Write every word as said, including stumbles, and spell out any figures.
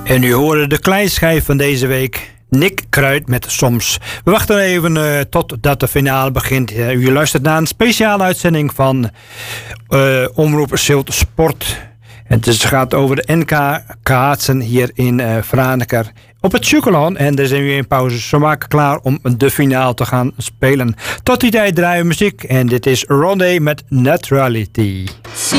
En u hoorde de kleinschijf van deze week. Nick Kruid met Soms. We wachten even uh, totdat de finale begint. Uh, u luistert naar een speciale uitzending van uh, Omroep Zilt Sport. En het gaat over de N K kaatsen hier in uh, Franeker op het Tjukelon. En daar zijn we in pauze. Ze maken klaar om de finale te gaan spelen. Tot die tijd draaien we muziek. En dit is Rondé met Neutrality.